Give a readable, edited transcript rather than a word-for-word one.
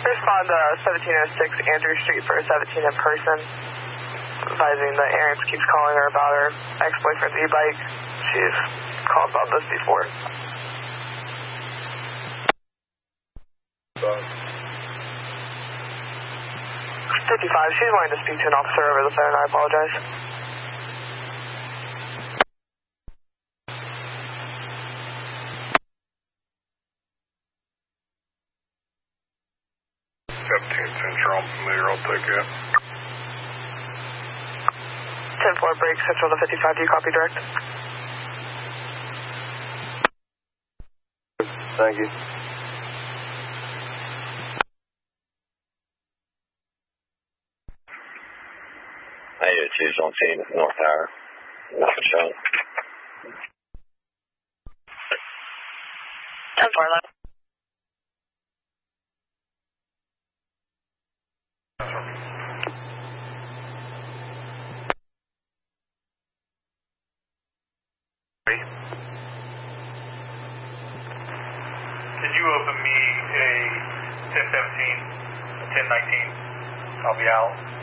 Respond to 1706 Andrew Street for a 17 in person. Advising that Aaron keeps calling her about her ex-boyfriend's e-bike. She's called about this before. 55, she's wanting to speak to an officer over the phone. I apologize. Central, I'm familiar, I'll take it. 10-4 break, Central to 55, do you copy direct? Thank you. Hey, it's on scene at North Tower. Nothing showing. 10-4 left. Could you open me a 1017, a 1019? I'll be out.